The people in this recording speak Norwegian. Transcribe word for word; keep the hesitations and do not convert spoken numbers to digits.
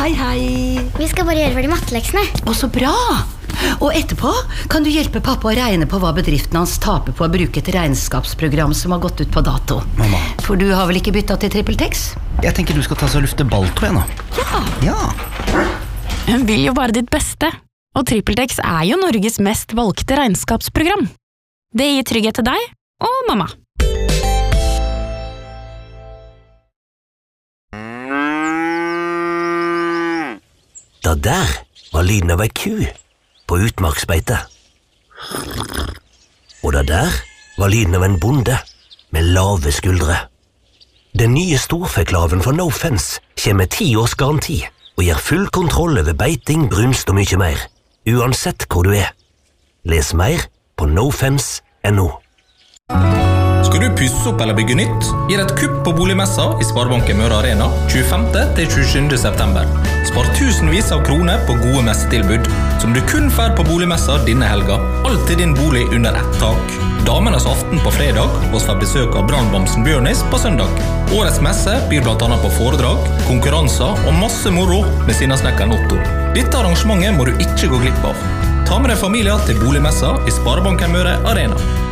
Hei, hei. Vi skal bare gjøre ferdig matteleksene. Å, så bra. Og etterpå kan du hjelpe pappa å regne på hva bedriften hans taper på å bruke et regnskapsprogram som har gått ut på dato. Mamma. For du har vel ikke byttet til TrippelTex? Jeg tenker du skal ta så lufte balltå igjen da. Ja. Ja. Hun vil jo bare ditt beste, og TrippelTex er jo Norges mest valgte regnskapsprogram. Det gir trygghet til deg og mamma. Da der var lyden av ei ku på utmarksbeite. Og da der var lyden av en bonde med lave skuldre. Den nye storfeklaven fra No Fence kommer med ti års garanti og gir full kontroll over beiting, brunst og mye mer, uansett hvor du er. Les mer på nofence punktum no. Skal du pusse opp eller bygge nytt? Gi et kupp på boligmessa i Sparebanken Møre Arena tjuefemte til tjuesjuende september. Spar tusenvis av kroner på gode messetilbud, som du kun får på boligmessa denne helga. Alltid din bolig under ett tak. Damenes aften på fredag, og får besøk av brannbamsen Bjørnis på søndag. Årets messe byr blant annet på foredrag, konkurranser og masse moro med sinnasnekkeren Otto. Dette arrangementet må du ikke gå glipp av. Ta med deg familier til boligmessa i Sparebanken Møre Arena.